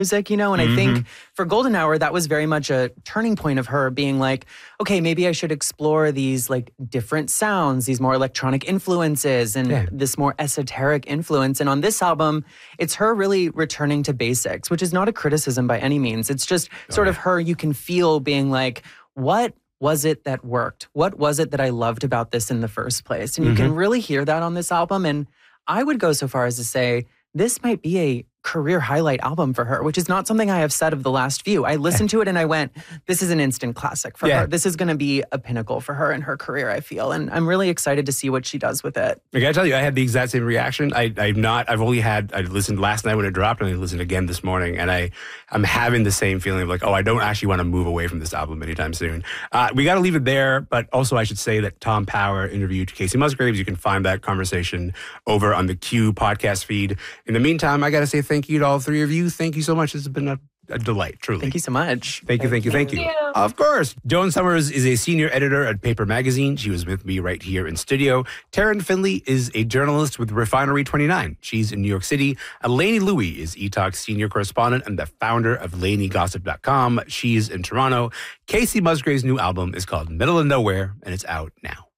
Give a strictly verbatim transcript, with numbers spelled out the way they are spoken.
music, you know? And mm-hmm. I think for Golden Hour, that was very much a turning point of her being like, okay, maybe I should explore these like different sounds, these more electronic influences and yeah. this more esoteric influence. And on this album, it's her really returning to basics, which is not a criticism by any means. It's just oh, sort yeah. of her, you can feel being like, what was it that worked? What was it that I loved about this in the first place? And you mm-hmm. can really hear that on this album. And I would go so far as to say, this might be a career highlight album for her, which is not something I have said of the last few. I listened to it and I went, this is an instant classic for yeah. her. This is going to be a pinnacle for her in her career, I feel. And I'm really excited to see what she does with it. I gotta tell you, I had the exact same reaction. I, I'm not, I've only had, I listened last night when it dropped and I listened again this morning. And I, I'm having the same feeling of like, oh, I don't actually want to move away from this album anytime soon. Uh, we got to leave it there. But also I should say that Tom Power interviewed Kacey Musgraves. You can find that conversation over on the Q podcast feed. In the meantime, I got to say thank you to all three of you. Thank you so much. This has been a, a delight, truly. Thank you so much. Thank you, thank you, thank you. Thank you. Of course. Joan Summers is a senior editor at Paper Magazine. She was with me right here in studio. Taryn Finley is a journalist with Refinery twenty-nine. She's in New York City. Lainey Louie is E Talk's senior correspondent and the founder of Lainey Gossip dot com. She's in Toronto. Kacey Musgraves' new album is called Middle of Nowhere, and it's out now.